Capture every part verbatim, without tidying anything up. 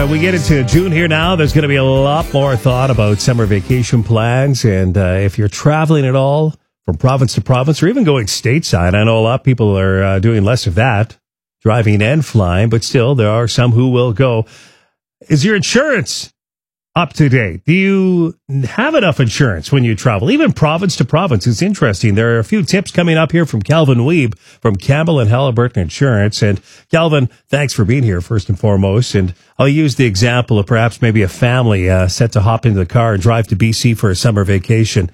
uh, we get into June here now, there's going to be a lot more thought about summer vacation plans. And uh, if you're traveling at all from province to province or even going stateside, I know a lot of people are uh, doing less of that, driving and flying, but still there are some who will go. Is your insurance up to date? Do you have enough insurance when you travel, even province to province? It's interesting. There are a few tips coming up here from Calvin Weeb from Campbell and Halliburton Insurance. And Calvin, thanks for being here first and foremost. And I'll use the example of perhaps maybe a family uh, set to hop into the car and drive to B C for a summer vacation.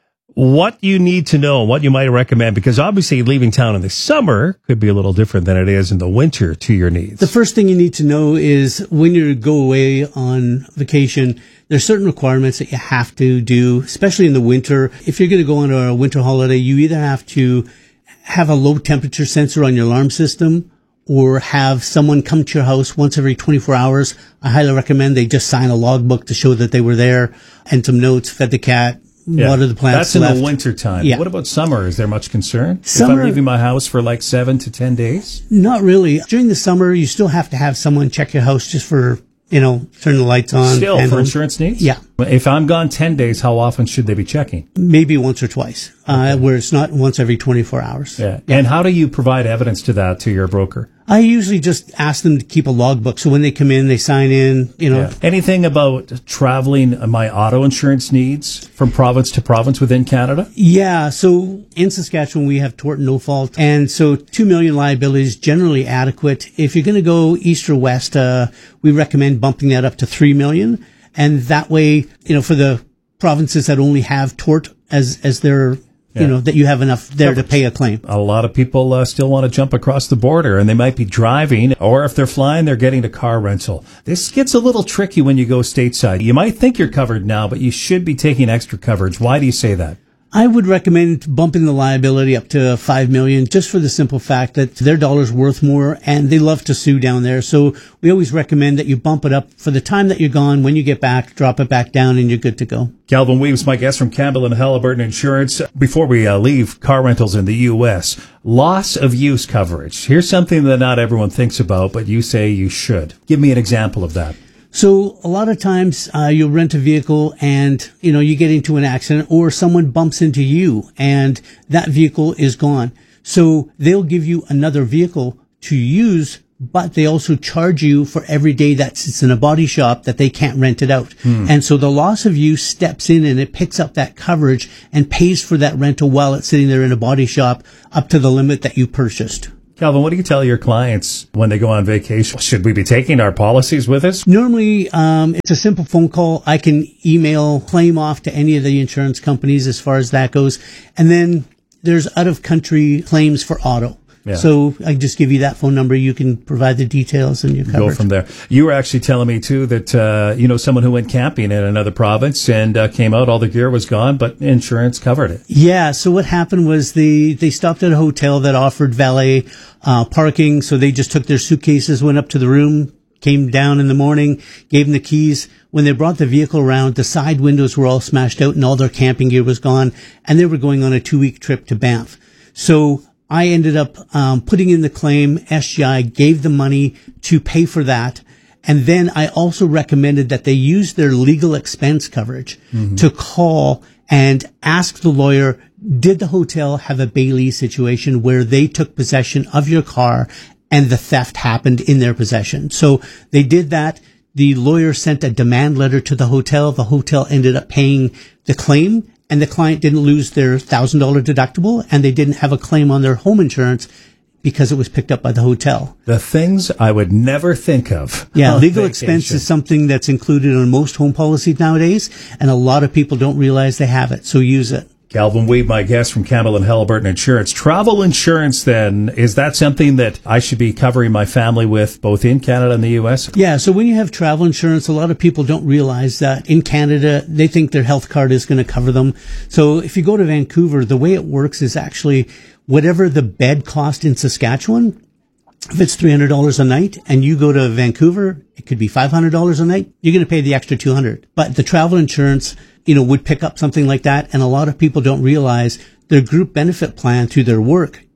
What you need to know, what you might recommend, because obviously leaving town in the summer could be a little different than it is in the winter to your needs. The first thing you need to know is when you go away on vacation, there's certain requirements that you have to do, especially in the winter. If you're going to go on a winter holiday, you either have to have a low temperature sensor on your alarm system or have someone come to your house once every twenty-four hours. I highly recommend they just sign a logbook to show that they were there and some notes, fed the cat, Yeah, water the plants. that's in left. the winter time. Yeah. What about summer? Is there much concern? Summer, if I'm leaving my house for like seven to ten days? Not really. During the summer, you still have to have someone check your house just for, you know, turn the lights on. Still, and for home. insurance needs? Yeah. If I'm gone ten days, how often should they be checking? Maybe once or twice, uh, where it's not once every twenty-four hours. Yeah. And how do you provide evidence to that to your broker? I usually just ask them to keep a logbook. So when they come in, they sign in, you know. Yeah. Anything about traveling my auto insurance needs from province to province within Canada? Yeah. So in Saskatchewan, we have tort and no fault. And so two million liability is generally adequate. If you're going to go east or west, uh, we recommend bumping that up to three million. And that way, you know, for the provinces that only have tort as, as their, Yeah. you know, that you have enough there to pay a claim. A lot of people uh, still want to jump across the border, and they might be driving, or if they're flying, they're getting a car rental. This gets a little tricky when you go stateside. You might think you're covered now, but you should be taking extra coverage. Why do you say that? I would recommend bumping the liability up to five million just for the simple fact that their dollar's worth more and they love to sue down there. So we always recommend that you bump it up for the time that you're gone. When you get back, drop it back down and you're good to go. Calvin Weaves, my guest from Campbell and Halliburton Insurance. Before we uh, leave car rentals in the U S, loss of use coverage. Here's something that not everyone thinks about, but you say you should. Give me an example of that. So a lot of times uh, you'll rent a vehicle and, you know, you get into an accident or someone bumps into you and that vehicle is gone. So they'll give you another vehicle to use, but they also charge you for every day that sits in a body shop that they can't rent it out. Hmm. And so the loss of use steps in and it picks up that coverage and pays for that rental while it's sitting there in a body shop up to the limit that you purchased. Calvin, what do you tell your clients when they go on vacation? Should we be taking our policies with us? Normally, um, it's a simple phone call. I can email claim off to any of the insurance companies as far as that goes. And then there's out-of-country claims for auto. Yeah. So I just give you that phone number. You can provide the details and you cover go from there. You were actually telling me too that uh, you know someone who went camping in another province and uh, came out, all the gear was gone, but insurance covered it. Yeah. So what happened was they they stopped at a hotel that offered valet uh, parking. So they just took their suitcases, went up to the room, came down in the morning, gave them the keys. When they brought the vehicle around, the side windows were all smashed out and all their camping gear was gone. And they were going on a two week trip to Banff. So I ended up um, putting in the claim. S G I gave the money to pay for that. And then I also recommended that they use their legal expense coverage mm-hmm. to call and ask the lawyer, did the hotel have a bailee situation where they took possession of your car and the theft happened in their possession? So they did that. The lawyer sent a demand letter to the hotel. The hotel ended up paying the claim. And the client didn't lose their one thousand dollars deductible, and they didn't have a claim on their home insurance because it was picked up by the hotel. The things I would never think of. Yeah, legal expense is something that's included on most home policies nowadays, and a lot of people don't realize they have it, so use it. Calvin Weeb, my guest from Campbell and Halliburton Insurance. Travel insurance, then, is that something that I should be covering my family with, both in Canada and the U S? Yeah, so when you have travel insurance, a lot of people don't realize that in Canada, they think their health card is going to cover them. So if you go to Vancouver, the way it works is actually whatever the bed cost in Saskatchewan, if it's three hundred dollars a night and you go to Vancouver, it could be five hundred dollars a night. You're going to pay the extra two hundred dollars. But the travel insurance, you know, would pick up something like that. And a lot of people don't realize their group benefit plan through their work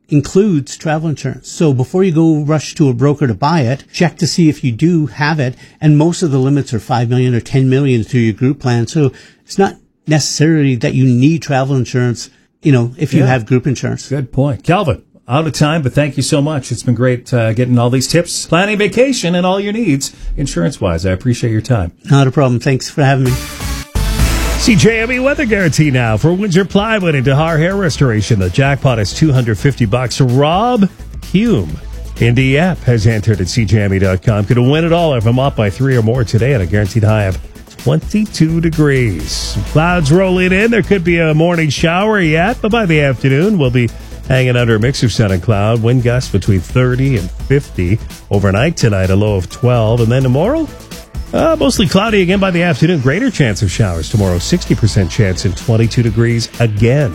includes travel insurance. So before you go rush to a broker to buy it, check to see if you do have it. And most of the limits are five million or ten million through your group plan. So it's not necessarily that you need travel insurance, you know, if you Yeah. have group insurance. Good point. Calvin, out of time, but thank you so much. It's been great uh, getting all these tips, planning vacation and all your needs insurance-wise. I appreciate your time. Not a problem. Thanks for having me. C J M E weather guarantee now for Windsor Plywood and Dahar Hair Restoration. The jackpot is two hundred fifty bucks. Rob Hume in the app has entered at C J M E dot com. Could win it all if I'm up by three or more today at a guaranteed high of twenty-two degrees. Some clouds rolling in. There could be a morning shower yet, but by the afternoon, we'll be hanging under a mix of sun and cloud. Wind gusts between thirty and fifty. Overnight tonight, a low of twelve. And then tomorrow, Uh, mostly cloudy again by the afternoon. Greater chance of showers tomorrow. sixty percent chance and twenty-two degrees again.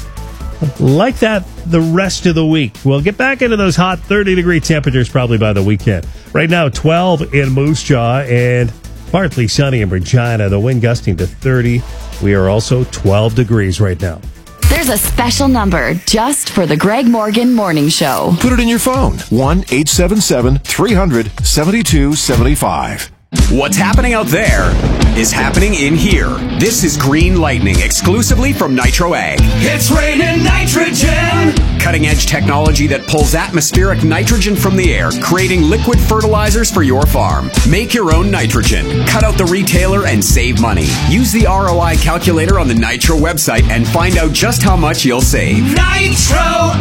Like that the rest of the week. We'll get back into those hot thirty-degree temperatures probably by the weekend. Right now, twelve in Moose Jaw and partly sunny in Regina. The wind gusting to thirty. We are also twelve degrees right now. There's a special number just for the Greg Morgan Morning Show. Put it in your phone. one eight seven seven, three hundred, seventy-two seventy-five. What's happening out there is happening in here. This is Green Lightning, exclusively from Nitro Ag. It's raining nitrogen! Cutting edge technology that pulls atmospheric nitrogen from the air, creating liquid fertilizers for your farm. Make your own nitrogen. Cut out the retailer and save money. Use the R O I calculator on the Nitro website and find out just how much you'll save. Nitro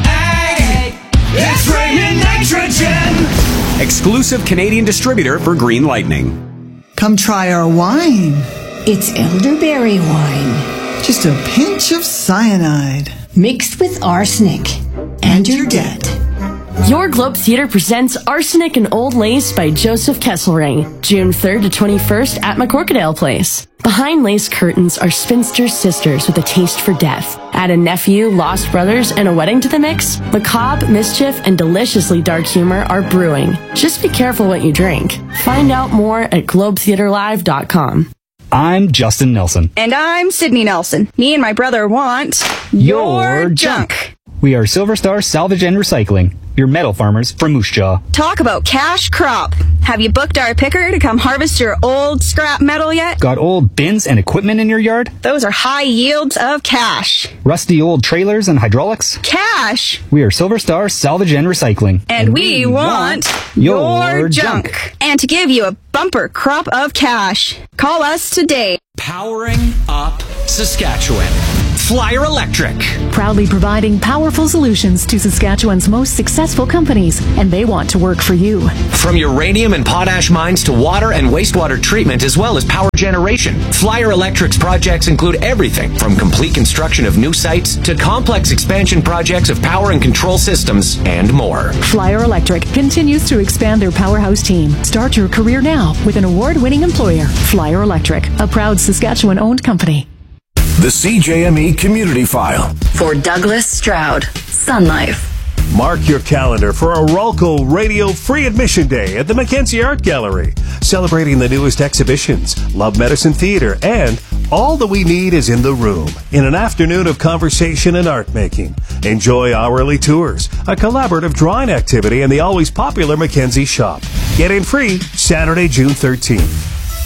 Ag! It's raining nitrogen! Exclusive Canadian distributor for Green Lightning. Come try our wine. It's elderberry wine. Just a pinch of cyanide. Mixed with arsenic. And you're dead. Your Globe Theater presents Arsenic and Old Lace by Joseph Kesselring, June third to twenty-first at McCorkadale Place. Behind lace curtains are spinster sisters with a taste for death. Add a nephew, lost brothers, and a wedding to the mix. Macabre, mischief, and deliciously dark humor are brewing. Just be careful what you drink. Find out more at globe theater live dot com. I'm Justin Nelson. And I'm Sydney Nelson. Me and my brother want your, your junk. junk. We are Silver Star Salvage and Recycling, your metal farmers from Moose Jaw. Talk about cash crop. Have you booked our picker to come harvest your old scrap metal yet? Got old bins and equipment in your yard? Those are high yields of cash. Rusty old trailers and hydraulics? Cash. We are Silver Star Salvage and Recycling. And, and we, we want, want your, your junk. junk. And to give you a bumper crop of cash, call us today. Powering up Saskatchewan. Flyer Electric. Proudly providing powerful solutions to Saskatchewan's most successful companies, and they want to work for you. From uranium and potash mines to water and wastewater treatment, as well as power generation, Flyer Electric's projects include everything from complete construction of new sites to complex expansion projects of power and control systems and more. Flyer Electric continues to expand their powerhouse team. Start your career now with an award-winning employer, Flyer Electric, a proud Saskatchewan-owned company. The C J M E Community File. For Douglas Stroud, Sun Life. Mark your calendar for a Ralco Radio Free Admission Day at the Mackenzie Art Gallery, celebrating the newest exhibitions, Love Medicine Theater, and All That We Need Is in the Room, in an afternoon of conversation and art making. Enjoy hourly tours, a collaborative drawing activity, and the always popular Mackenzie Shop. Get in free Saturday, June thirteenth.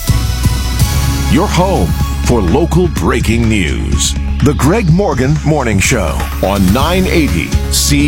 Your home for local breaking news. The Greg Morgan Morning Show on nine eighty C